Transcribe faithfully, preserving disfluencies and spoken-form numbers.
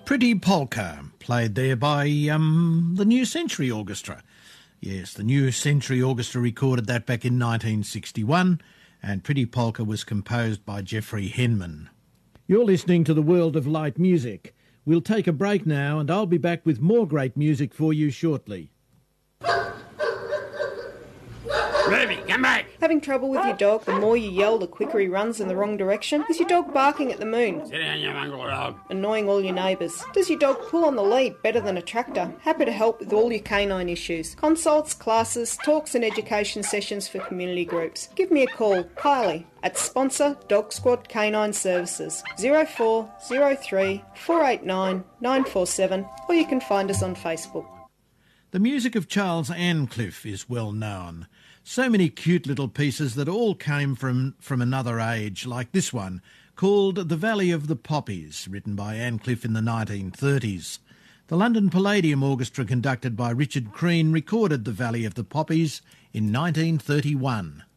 Pretty Polka, played there by um, the New Century Orchestra. Yes, the New Century Orchestra recorded that back in nineteen sixty-one, and Pretty Polka was composed by Jeffrey Henman. You're listening to the World of Light Music. We'll take a break now, and I'll be back with more great music for you shortly. Ruby, come back! Having trouble with your dog? The more you yell, the quicker he runs in the wrong direction. Is your dog barking at the moon? Sit down, you mongrel dog. Annoying all your neighbours. Does your dog pull on the lead better than a tractor? Happy to help with all your canine issues. Consults, classes, talks and education sessions for community groups. Give me a call, Kylie, at Sponsor Dog Squad Canine Services, zero four zero three four eight nine nine four seven, or you can find us on Facebook. The music of Charles Ancliffe is well known. So many cute little pieces that all came from, from another age, like this one, called The Valley of the Poppies, written by Ancliffe in the nineteen thirties. The London Palladium Orchestra, conducted by Richard Crean, recorded The Valley of the Poppies in nineteen thirty-one.